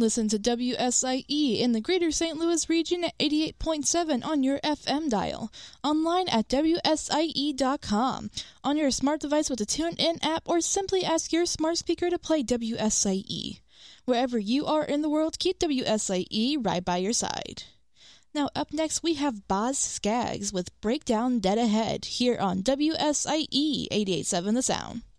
Listen to WSIE in the greater St. Louis region at 88.7 on your FM dial, online at WSIE.com, on your smart device with the TuneIn app, or simply ask your smart speaker to play WSIE. Wherever you are in the world, keep WSIE right by your side. Now up next we have Boz Scaggs with Breakdown Dead Ahead here on WSIE 88.7 The Sound.